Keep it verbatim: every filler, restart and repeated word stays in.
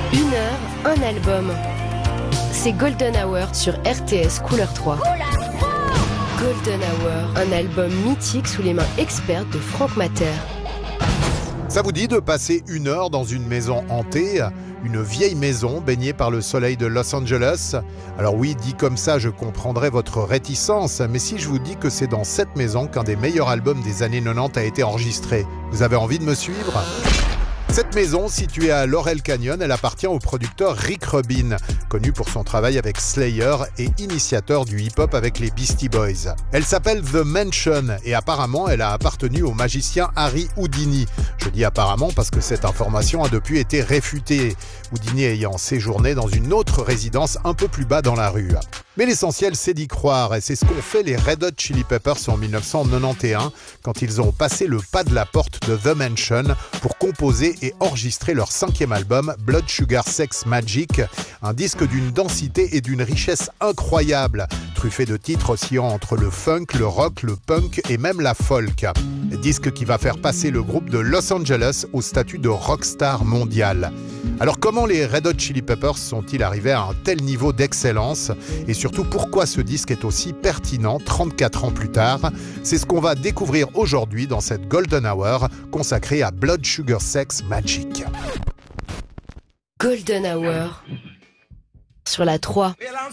Une heure, un album. C'est Golden Hour sur R T S Couleur trois. Golden Hour, un album mythique sous les mains expertes de Franck Mater. Ça vous dit de passer une heure dans une maison hantée, une vieille maison baignée par le soleil de Los Angeles? Alors oui, dit comme ça, je comprendrai votre réticence, mais si je vous dis que c'est dans cette maison qu'un des meilleurs albums des années quatre-vingt-dix a été enregistré, vous avez envie de me suivre ? Cette maison, située à Laurel Canyon, elle appartient au producteur Rick Rubin, connu pour son travail avec Slayer et initiateur du hip-hop avec les Beastie Boys. Elle s'appelle The Mansion et apparemment, elle a appartenu au magicien Harry Houdini. Je dis apparemment parce que cette information a depuis été réfutée, Houdini ayant séjourné dans une autre résidence un peu plus bas dans la rue. Mais l'essentiel, c'est d'y croire, et c'est ce qu'ont fait les Red Hot Chili Peppers en dix-neuf cent quatre-vingt-onze, quand ils ont passé le pas de la porte de The Mansion pour composer et enregistrer leur cinquième album, Blood Sugar Sex Magik, un disque d'une densité et d'une richesse incroyable, truffé de titres oscillant entre le funk, le rock, le punk et même la folk. Disque qui va faire passer le groupe de Los Angeles au statut de rockstar mondial. Alors comment les Red Hot Chili Peppers sont-ils arrivés à un tel niveau d'excellence? Et surtout, pourquoi ce disque est aussi pertinent trente-quatre ans plus tard? C'est ce qu'on va découvrir aujourd'hui dans cette Golden Hour consacrée à Blood Sugar Sex Magik. Golden Hour sur la trois.